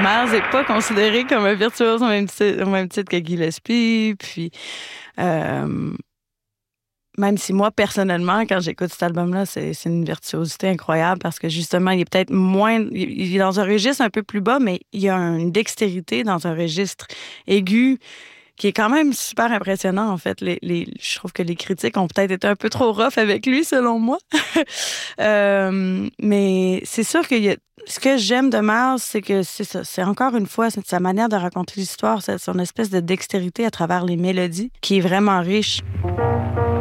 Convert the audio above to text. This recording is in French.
Miles n'est pas considéré comme un virtuose au même titre que Gillespie. Puis, euh, même si moi, personnellement, quand j'écoute cet album-là, c'est une virtuosité incroyable parce que justement, il est peut-être moins... Il est dans un registre un peu plus bas, mais il y a une dextérité dans un registre aigu qui est quand même super impressionnant, en fait. Je trouve que les critiques ont peut-être été un peu trop rough avec lui, selon moi. Mais c'est sûr que ce que j'aime de Miles, c'est que c'est ça. C'est encore une fois c'est sa manière de raconter l'histoire, c'est son espèce de dextérité à travers les mélodies qui est vraiment riche.